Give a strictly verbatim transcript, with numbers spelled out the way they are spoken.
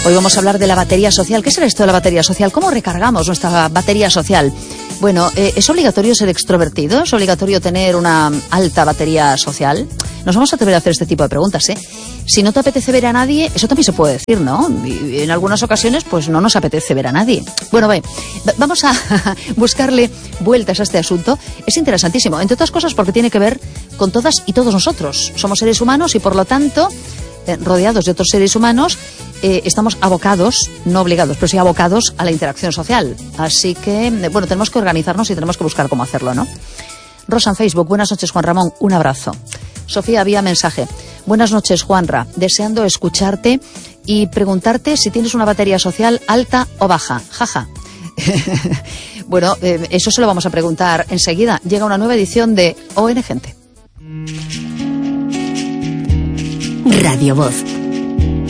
Hoy vamos a hablar de la batería social. ¿Qué será esto de la batería social? ¿Cómo recargamos nuestra batería social? Bueno, eh, ¿es obligatorio ser extrovertido? ¿Es obligatorio tener una alta batería social? Nos vamos a atrever a hacer este tipo de preguntas, ¿eh? Si no te apetece ver a nadie, eso también se puede decir, ¿no? Y en algunas ocasiones, pues no nos apetece ver a nadie. Bueno, ve, vamos a buscarle vueltas a este asunto. Es interesantísimo, entre otras cosas porque tiene que ver con todas y todos nosotros. Somos seres humanos y, por lo tanto, eh, rodeados de otros seres humanos, eh, estamos abocados, no obligados, pero sí abocados a la interacción social. Así que, eh, bueno, tenemos que organizarnos y tenemos que buscar cómo hacerlo, ¿no? Rosa en Facebook, buenas noches, Juan Ramón, un abrazo. Sofía, vía mensaje. Buenas noches, Juanra. Deseando escucharte y preguntarte si tienes una batería social alta o baja. Jaja. Bueno, eh, eso se lo vamos a preguntar enseguida. Llega una nueva edición de O N Gente. Radio Voz,